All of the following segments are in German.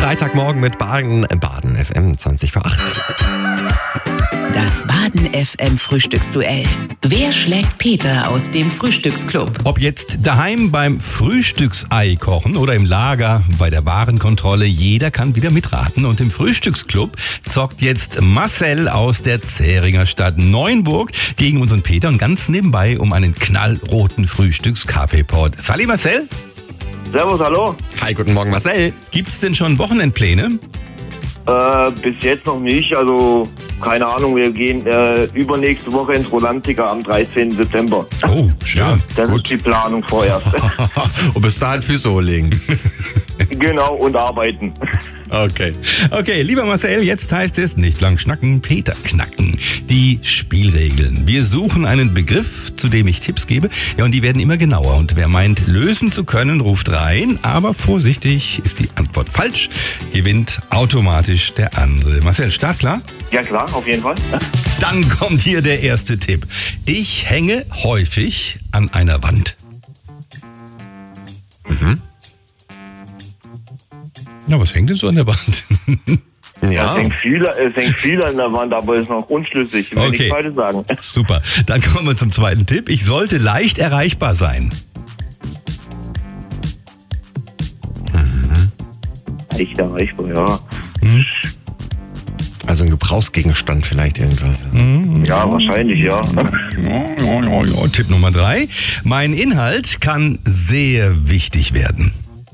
Freitagmorgen mit Baden FM 20 vor 8. Das Baden FM Frühstücksduell. Wer schlägt Peter aus dem Frühstücksclub? Ob jetzt daheim beim Frühstücksei kochen oder im Lager bei der Warenkontrolle, jeder kann wieder mitraten. Und im Frühstücksclub zockt jetzt Marcel aus der Zähringer Stadt Neuenburg gegen unseren Peter und ganz nebenbei um einen knallroten Frühstückskaffeepot. Salut Marcel. Servus, hallo. Hi, guten Morgen Marcel. Gibt's denn schon Wochenendpläne? Bis jetzt noch nicht, also keine Ahnung, wir gehen übernächste Woche ins Rolantica am 13. September. Oh, schön. Ja, Das gut. ist die Planung vorerst. Und bis dahin Füße hochlegen. Genau, und arbeiten. Okay. Lieber Marcel, jetzt heißt es nicht lang schnacken, Peter knacken. Die Spielregeln. Wir suchen einen Begriff, zu dem ich Tipps gebe. Ja, und die werden immer genauer. Und wer meint, lösen zu können, ruft rein. Aber vorsichtig, ist die Antwort falsch, gewinnt automatisch der andere. Marcel, startklar? Ja klar, auf jeden Fall. Dann kommt hier der erste Tipp. Ich hänge häufig an einer Wand. Ja, was hängt denn so an der Wand? Ja. Es hängt viel an der Wand, aber ist noch unschlüssig, will Okay. ich beide sagen. Super. Dann kommen wir zum zweiten Tipp. Ich sollte leicht erreichbar sein. Echt erreichbar, ja. Also ein Gebrauchsgegenstand vielleicht irgendwas. Ja, wahrscheinlich, ja. Ja. Tipp Nummer 3. Mein Inhalt kann sehr wichtig werden.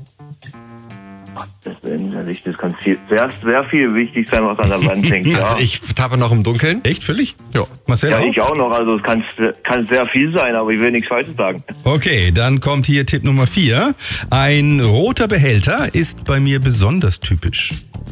Das kann sehr viel wichtig sein, was an der Wand hängt, ja. Also ich tappe noch im Dunkeln. Echt, völlig? Ja. Marcel Ja, auch? ich auch noch, also es kann sehr viel sein, aber ich will nichts Falsches sagen. Okay, dann kommt hier Tipp Nummer 4. Ein roter Behälter ist bei mir besonders typisch.